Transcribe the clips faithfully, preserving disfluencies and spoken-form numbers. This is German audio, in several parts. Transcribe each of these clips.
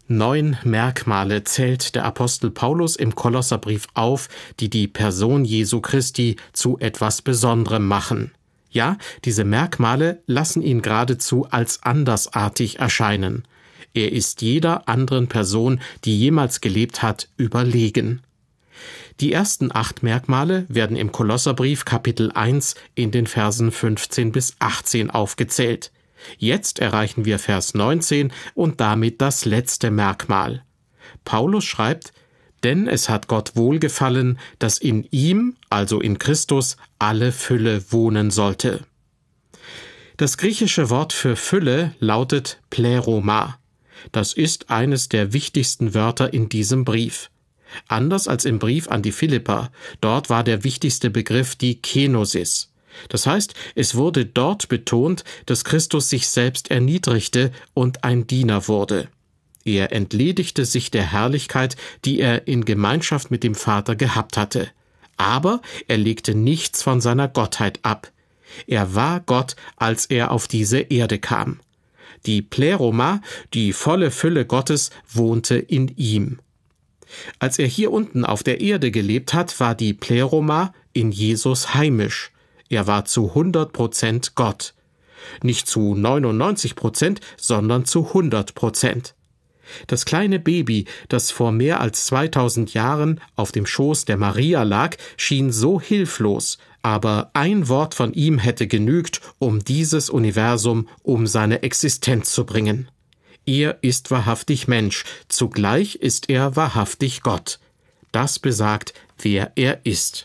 Neun Merkmale zählt der Apostel Paulus im Kolosserbrief auf, die die Person Jesu Christi zu etwas Besonderem machen. Ja, diese Merkmale lassen ihn geradezu als andersartig erscheinen. Er ist jeder anderen Person, die jemals gelebt hat, überlegen. Die ersten acht Merkmale werden im Kolosserbrief Kapitel eins in den Versen fünfzehn bis achtzehn aufgezählt. Jetzt erreichen wir Vers neunzehn und damit das letzte Merkmal. Paulus schreibt: Denn es hat Gott wohlgefallen, dass in ihm, also in Christus, alle Fülle wohnen sollte. Das griechische Wort für Fülle lautet Pläroma. Das ist eines der wichtigsten Wörter in diesem Brief. Anders als im Brief an die Philipper, dort war der wichtigste Begriff die Kenosis. Das heißt, es wurde dort betont, dass Christus sich selbst erniedrigte und ein Diener wurde. Er entledigte sich der Herrlichkeit, die er in Gemeinschaft mit dem Vater gehabt hatte. Aber er legte nichts von seiner Gottheit ab. Er war Gott, als er auf diese Erde kam. Die Pläroma, die volle Fülle Gottes, wohnte in ihm. Als er hier unten auf der Erde gelebt hat, war die Pläroma in Jesus heimisch. Er war zu hundert Prozent Gott. Nicht zu neunundneunzig Prozent, sondern zu hundert Prozent. Das kleine Baby, das vor mehr als zweitausend Jahren auf dem Schoß der Maria lag, schien so hilflos, aber ein Wort von ihm hätte genügt, um dieses Universum um seine Existenz zu bringen. Er ist wahrhaftig Mensch, zugleich ist er wahrhaftig Gott. Das besagt, wer er ist.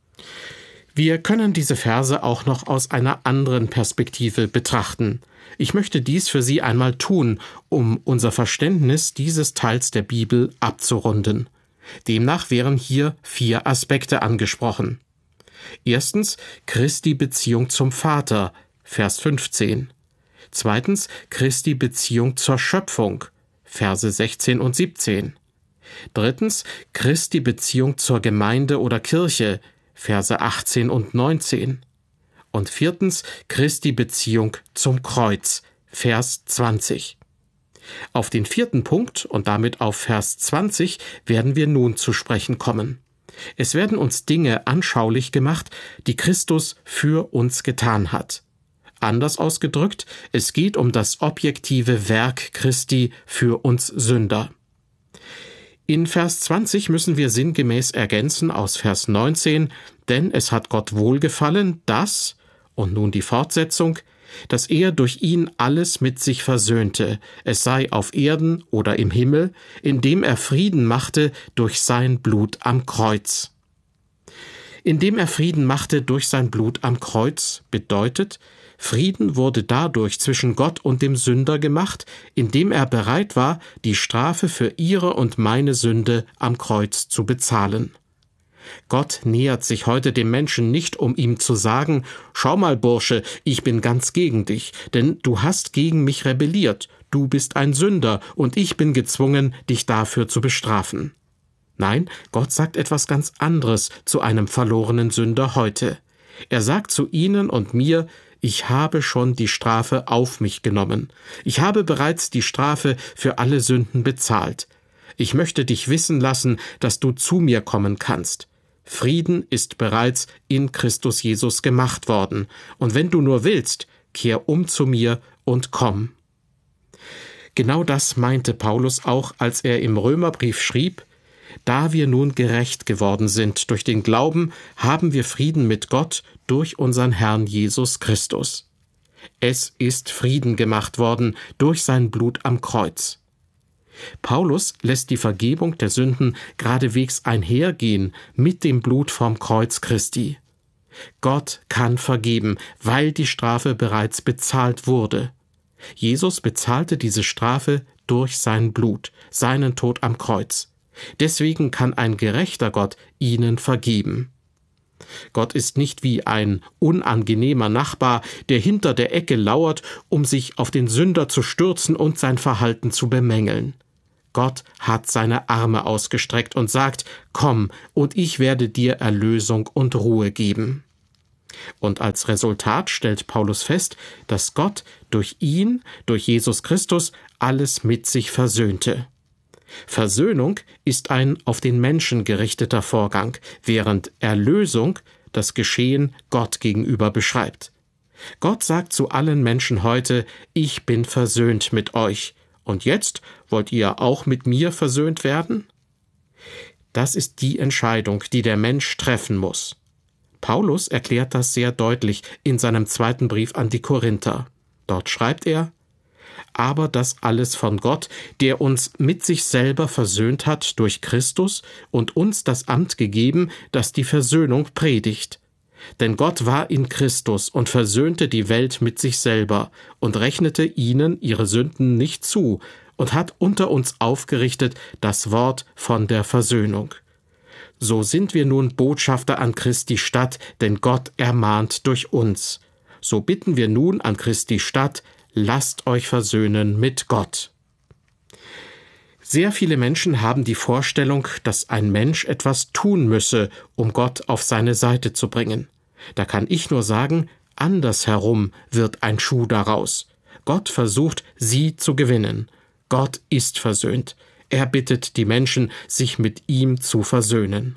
Wir können diese Verse auch noch aus einer anderen Perspektive betrachten. Ich möchte dies für Sie einmal tun, um unser Verständnis dieses Teils der Bibel abzurunden. Demnach wären hier vier Aspekte angesprochen. Erstens Christi Beziehung zum Vater, Vers fünfzehn. Zweitens Christi Beziehung zur Schöpfung, Verse sechzehn und siebzehn. Drittens Christi Beziehung zur Gemeinde oder Kirche, Verse achtzehn und neunzehn. Und viertens Christi Beziehung zum Kreuz, Vers zwanzig. Auf den vierten Punkt und damit auf Vers zwanzig werden wir nun zu sprechen kommen. Es werden uns Dinge anschaulich gemacht, die Christus für uns getan hat. Anders ausgedrückt, es geht um das objektive Werk Christi für uns Sünder. In Vers zwanzig müssen wir sinngemäß ergänzen aus Vers neunzehn, denn es hat Gott wohlgefallen, dass, und nun die Fortsetzung, dass er durch ihn alles mit sich versöhnte, es sei auf Erden oder im Himmel, indem er Frieden machte durch sein Blut am Kreuz. Indem er Frieden machte durch sein Blut am Kreuz bedeutet, Frieden wurde dadurch zwischen Gott und dem Sünder gemacht, indem er bereit war, die Strafe für ihre und meine Sünde am Kreuz zu bezahlen. Gott nähert sich heute dem Menschen nicht, um ihm zu sagen: Schau mal, Bursche, ich bin ganz gegen dich, denn du hast gegen mich rebelliert, du bist ein Sünder und ich bin gezwungen, dich dafür zu bestrafen. Nein, Gott sagt etwas ganz anderes zu einem verlorenen Sünder heute. Er sagt zu Ihnen und mir: Ich habe schon die Strafe auf mich genommen. Ich habe bereits die Strafe für alle Sünden bezahlt. Ich möchte dich wissen lassen, dass du zu mir kommen kannst. Frieden ist bereits in Christus Jesus gemacht worden. Und wenn du nur willst, kehr um zu mir und komm. Genau das meinte Paulus auch, als er im Römerbrief schrieb: Da wir nun gerecht geworden sind durch den Glauben, haben wir Frieden mit Gott durch unseren Herrn Jesus Christus. Es ist Frieden gemacht worden durch sein Blut am Kreuz. Paulus lässt die Vergebung der Sünden geradewegs einhergehen mit dem Blut vom Kreuz Christi. Gott kann vergeben, weil die Strafe bereits bezahlt wurde. Jesus bezahlte diese Strafe durch sein Blut, seinen Tod am Kreuz. Deswegen kann ein gerechter Gott ihnen vergeben. Gott ist nicht wie ein unangenehmer Nachbar, der hinter der Ecke lauert, um sich auf den Sünder zu stürzen und sein Verhalten zu bemängeln. Gott hat seine Arme ausgestreckt und sagt: Komm, und ich werde dir Erlösung und Ruhe geben. Und als Resultat stellt Paulus fest, dass Gott durch ihn, durch Jesus Christus, alles mit sich versöhnte. Versöhnung ist ein auf den Menschen gerichteter Vorgang, während Erlösung das Geschehen Gott gegenüber beschreibt. Gott sagt zu allen Menschen heute: Ich bin versöhnt mit euch. Und jetzt wollt ihr auch mit mir versöhnt werden? Das ist die Entscheidung, die der Mensch treffen muss. Paulus erklärt das sehr deutlich in seinem zweiten Brief an die Korinther. Dort schreibt er: Aber das alles von Gott, der uns mit sich selber versöhnt hat durch Christus und uns das Amt gegeben, das die Versöhnung predigt. Denn Gott war in Christus und versöhnte die Welt mit sich selber und rechnete ihnen ihre Sünden nicht zu und hat unter uns aufgerichtet das Wort von der Versöhnung. So sind wir nun Botschafter an Christi Statt, denn Gott ermahnt durch uns. So bitten wir nun an Christi Statt: Lasst euch versöhnen mit Gott. Sehr viele Menschen haben die Vorstellung, dass ein Mensch etwas tun müsse, um Gott auf seine Seite zu bringen. Da kann ich nur sagen, andersherum wird ein Schuh daraus. Gott versucht, sie zu gewinnen. Gott ist versöhnt. Er bittet die Menschen, sich mit ihm zu versöhnen.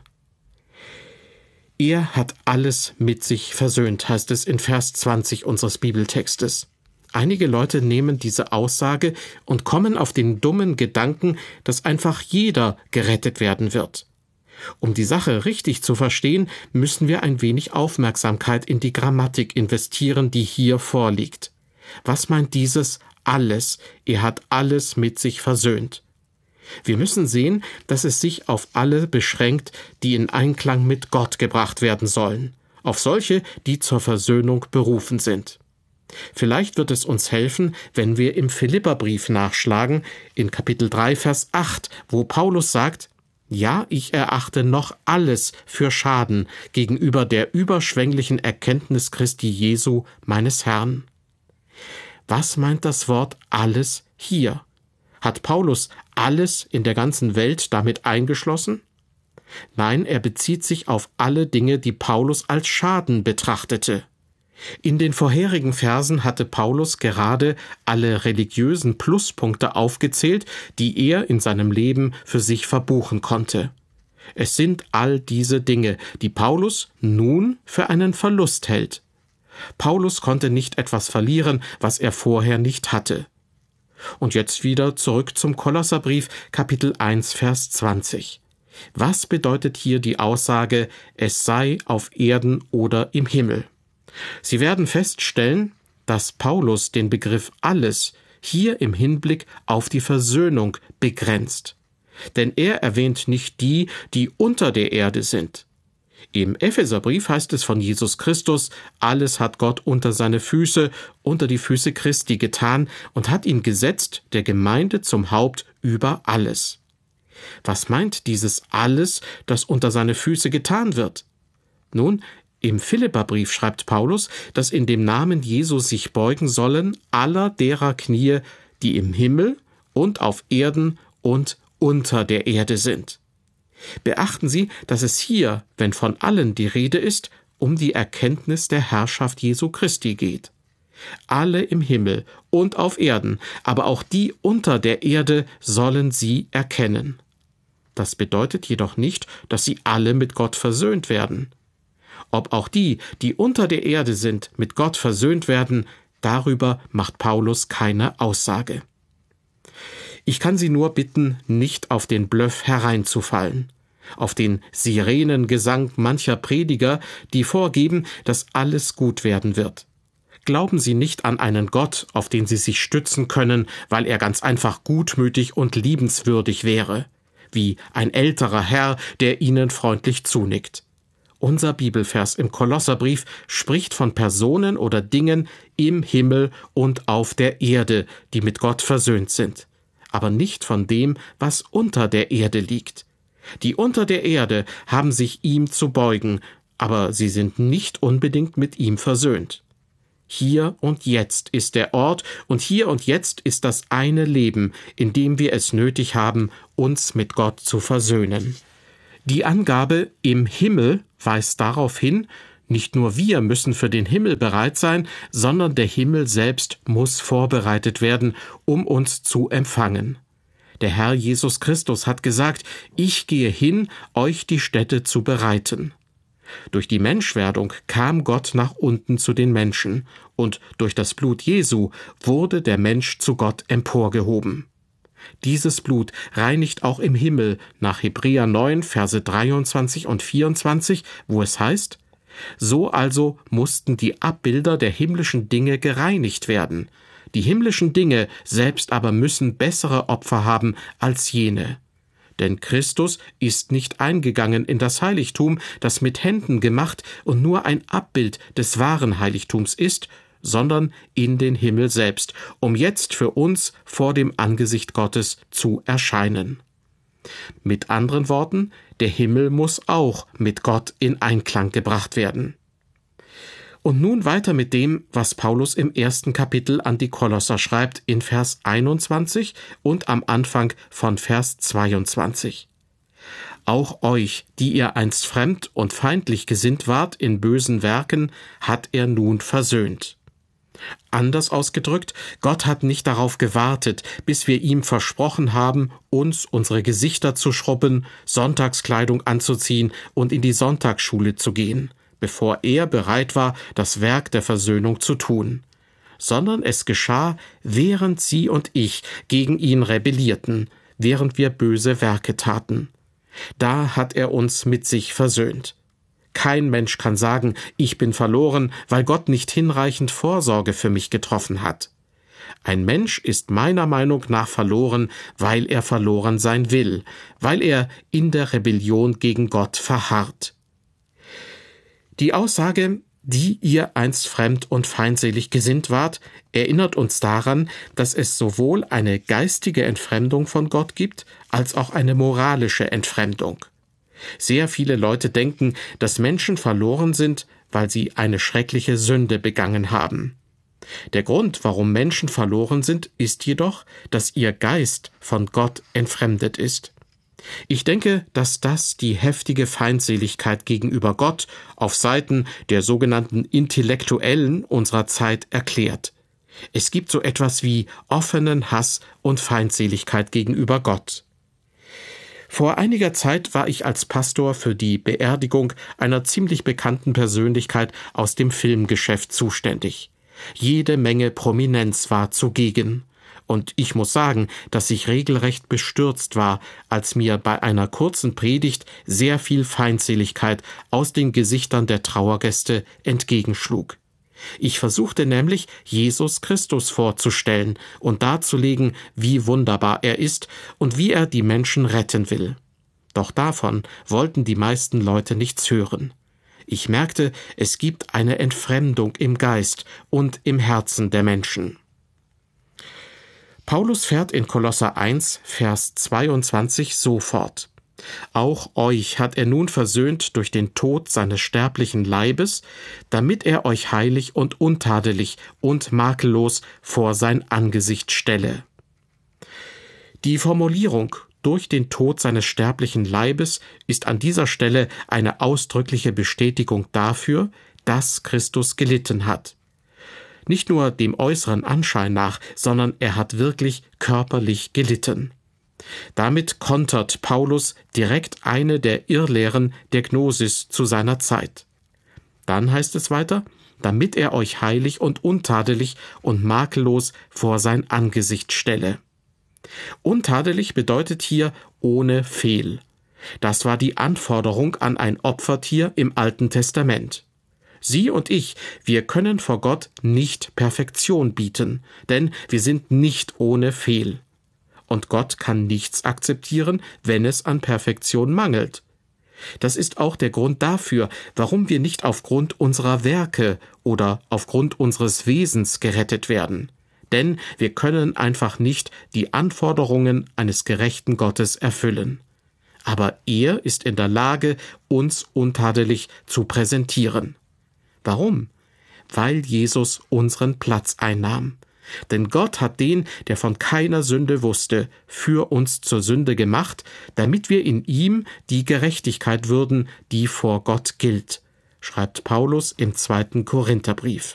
Er hat alles mit sich versöhnt, heißt es in Vers zwanzig unseres Bibeltextes. Einige Leute nehmen diese Aussage und kommen auf den dummen Gedanken, dass einfach jeder gerettet werden wird. Um die Sache richtig zu verstehen, müssen wir ein wenig Aufmerksamkeit in die Grammatik investieren, die hier vorliegt. Was meint dieses alles? Er hat alles mit sich versöhnt. Wir müssen sehen, dass es sich auf alle beschränkt, die in Einklang mit Gott gebracht werden sollen, auf solche, die zur Versöhnung berufen sind. Vielleicht wird es uns helfen, wenn wir im Philipperbrief nachschlagen, in Kapitel drei, Vers acht, wo Paulus sagt: Ja, ich erachte noch alles für Schaden gegenüber der überschwänglichen Erkenntnis Christi Jesu, meines Herrn. Was meint das Wort alles hier? Hat Paulus alles in der ganzen Welt damit eingeschlossen? Nein, er bezieht sich auf alle Dinge, die Paulus als Schaden betrachtete. In den vorherigen Versen hatte Paulus gerade alle religiösen Pluspunkte aufgezählt, die er in seinem Leben für sich verbuchen konnte. Es sind all diese Dinge, die Paulus nun für einen Verlust hält. Paulus konnte nicht etwas verlieren, was er vorher nicht hatte. Und jetzt wieder zurück zum Kolosserbrief, Kapitel eins, Vers zwanzig. Was bedeutet hier die Aussage, es sei auf Erden oder im Himmel? Sie werden feststellen, dass Paulus den Begriff alles hier im Hinblick auf die Versöhnung begrenzt. Denn er erwähnt nicht die, die unter der Erde sind. Im Epheserbrief heißt es von Jesus Christus: Alles hat Gott unter seine Füße, unter die Füße Christi getan und hat ihn gesetzt, der Gemeinde zum Haupt über alles. Was meint dieses alles, das unter seine Füße getan wird? Nun, im Philipperbrief schreibt Paulus, dass in dem Namen Jesu sich beugen sollen aller derer Knie, die im Himmel und auf Erden und unter der Erde sind. Beachten Sie, dass es hier, wenn von allen die Rede ist, um die Erkenntnis der Herrschaft Jesu Christi geht. Alle im Himmel und auf Erden, aber auch die unter der Erde sollen sie erkennen. Das bedeutet jedoch nicht, dass sie alle mit Gott versöhnt werden. Ob auch die, die unter der Erde sind, mit Gott versöhnt werden, darüber macht Paulus keine Aussage. Ich kann Sie nur bitten, nicht auf den Bluff hereinzufallen, auf den Sirenengesang mancher Prediger, die vorgeben, dass alles gut werden wird. Glauben Sie nicht an einen Gott, auf den Sie sich stützen können, weil er ganz einfach gutmütig und liebenswürdig wäre, wie ein älterer Herr, der Ihnen freundlich zunickt. Unser Bibelvers im Kolosserbrief spricht von Personen oder Dingen im Himmel und auf der Erde, die mit Gott versöhnt sind, aber nicht von dem, was unter der Erde liegt. Die unter der Erde haben sich ihm zu beugen, aber sie sind nicht unbedingt mit ihm versöhnt. Hier und jetzt ist der Ort und hier und jetzt ist das eine Leben, in dem wir es nötig haben, uns mit Gott zu versöhnen. Die Angabe im Himmel weist darauf hin, nicht nur wir müssen für den Himmel bereit sein, sondern der Himmel selbst muss vorbereitet werden, um uns zu empfangen. Der Herr Jesus Christus hat gesagt, ich gehe hin, euch die Stätte zu bereiten. Durch die Menschwerdung kam Gott nach unten zu den Menschen, und durch das Blut Jesu wurde der Mensch zu Gott emporgehoben. Dieses Blut reinigt auch im Himmel nach Hebräer neun, Verse dreiundzwanzig und vierundzwanzig, wo es heißt: So also mussten die Abbilder der himmlischen Dinge gereinigt werden. Die himmlischen Dinge selbst aber müssen bessere Opfer haben als jene. Denn Christus ist nicht eingegangen in das Heiligtum, das mit Händen gemacht und nur ein Abbild des wahren Heiligtums ist, sondern in den Himmel selbst, um jetzt für uns vor dem Angesicht Gottes zu erscheinen. Mit anderen Worten, der Himmel muss auch mit Gott in Einklang gebracht werden. Und nun weiter mit dem, was Paulus im ersten Kapitel an die Kolosser schreibt, in Vers einundzwanzig und am Anfang von Vers zweiundzwanzig. Auch euch, die ihr einst fremd und feindlich gesinnt wart in bösen Werken, hat er nun versöhnt. Anders ausgedrückt, Gott hat nicht darauf gewartet, bis wir ihm versprochen haben, uns unsere Gesichter zu schrubben, Sonntagskleidung anzuziehen und in die Sonntagsschule zu gehen, bevor er bereit war, das Werk der Versöhnung zu tun, sondern es geschah, während Sie und ich gegen ihn rebellierten, während wir böse Werke taten. Da hat er uns mit sich versöhnt. Kein Mensch kann sagen, ich bin verloren, weil Gott nicht hinreichend Vorsorge für mich getroffen hat. Ein Mensch ist meiner Meinung nach verloren, weil er verloren sein will, weil er in der Rebellion gegen Gott verharrt. Die Aussage, die ihr einst fremd und feindselig gesinnt wart, erinnert uns daran, dass es sowohl eine geistige Entfremdung von Gott gibt, als auch eine moralische Entfremdung. Sehr viele Leute denken, dass Menschen verloren sind, weil sie eine schreckliche Sünde begangen haben. Der Grund, warum Menschen verloren sind, ist jedoch, dass ihr Geist von Gott entfremdet ist. Ich denke, dass das die heftige Feindseligkeit gegenüber Gott auf Seiten der sogenannten Intellektuellen unserer Zeit erklärt. Es gibt so etwas wie offenen Hass und Feindseligkeit gegenüber Gott. Vor einiger Zeit war ich als Pastor für die Beerdigung einer ziemlich bekannten Persönlichkeit aus dem Filmgeschäft zuständig. Jede Menge Prominenz war zugegen. Und ich muss sagen, dass ich regelrecht bestürzt war, als mir bei einer kurzen Predigt sehr viel Feindseligkeit aus den Gesichtern der Trauergäste entgegenschlug. Ich versuchte nämlich, Jesus Christus vorzustellen und darzulegen, wie wunderbar er ist und wie er die Menschen retten will. Doch davon wollten die meisten Leute nichts hören. Ich merkte, es gibt eine Entfremdung im Geist und im Herzen der Menschen. Paulus fährt in Kolosser eins, Vers zweiundzwanzig so fort. Auch euch hat er nun versöhnt durch den Tod seines sterblichen Leibes, damit er euch heilig und untadelig und makellos vor sein Angesicht stelle. Die Formulierung durch den Tod seines sterblichen Leibes ist an dieser Stelle eine ausdrückliche Bestätigung dafür, dass Christus gelitten hat. Nicht nur dem äußeren Anschein nach, sondern er hat wirklich körperlich gelitten. Damit kontert Paulus direkt eine der Irrlehren der Gnosis zu seiner Zeit. Dann heißt es weiter, damit er euch heilig und untadelig und makellos vor sein Angesicht stelle. Untadelig bedeutet hier ohne Fehl. Das war die Anforderung an ein Opfertier im Alten Testament. Sie und ich, wir können vor Gott nicht Perfektion bieten, denn wir sind nicht ohne Fehl. Und Gott kann nichts akzeptieren, wenn es an Perfektion mangelt. Das ist auch der Grund dafür, warum wir nicht aufgrund unserer Werke oder aufgrund unseres Wesens gerettet werden. Denn wir können einfach nicht die Anforderungen eines gerechten Gottes erfüllen. Aber er ist in der Lage, uns untadelig zu präsentieren. Warum? Weil Jesus unseren Platz einnahm. Denn Gott hat den, der von keiner Sünde wusste, für uns zur Sünde gemacht, damit wir in ihm die Gerechtigkeit würden, die vor Gott gilt, schreibt Paulus im zweiten Korintherbrief.